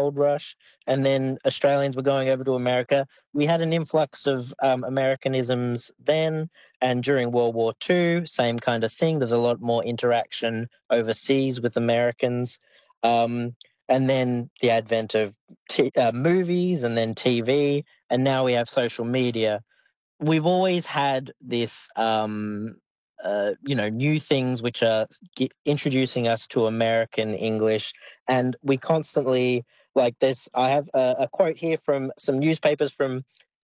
gold rush, and then Australians were going over to America. We had an influx of Americanisms then, and during World War II, same kind of thing. There's a lot more interaction overseas with Americans. And then the advent of movies and then TV, and now we have social media. We've always had this, new things which are introducing us to American English, and we constantly like this. I have a quote here from some newspapers from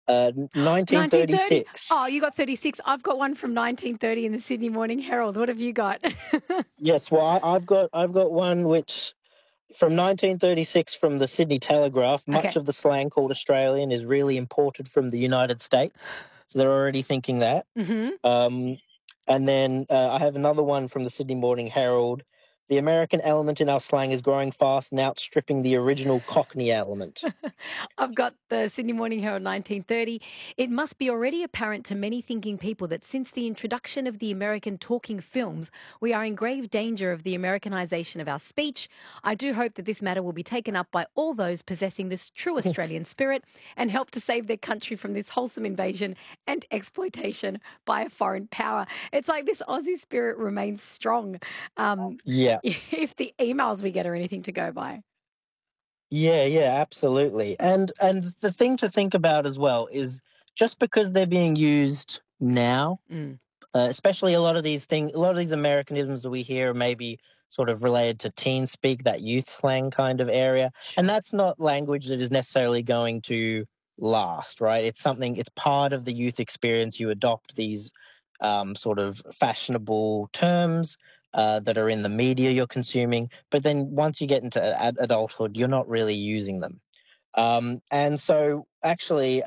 1930? 1936. Oh, you got 36. I've got one from 1930 in the Sydney Morning Herald. What have you got? Yes, well, I've got one which from 1936 from the Sydney Telegraph. Okay. Much of the slang called Australian is really imported from the United States, so they're already thinking that. And then I have another one from the Sydney Morning Herald. The American element in our slang is growing fast and outstripping the original Cockney element. I've got the Sydney Morning Herald 1930. It must be already apparent to many thinking people that since the introduction of the American talking films, we are in grave danger of the Americanization of our speech. I do hope that this matter will be taken up by all those possessing this true Australian spirit and help to save their country from this wholesome invasion and exploitation by a foreign power. It's like this Aussie spirit remains strong. Yeah. If the emails we get are anything to go by. Yeah, absolutely. And the thing to think about as well is just because they're being used now, especially a lot of these Americanisms that we hear are maybe sort of related to teen speak, that youth slang kind of area. And that's not language that is necessarily going to last, right? It's part of the youth experience. You adopt these sort of fashionable terms that are in the media you're consuming. But then once you get into adulthood, you're not really using them. And so actually,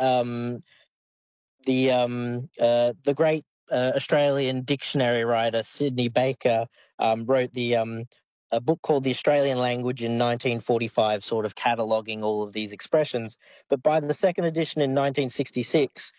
the great Australian dictionary writer Sidney Baker wrote a book called The Australian Language in 1945, sort of cataloguing all of these expressions. But by the second edition in 1966,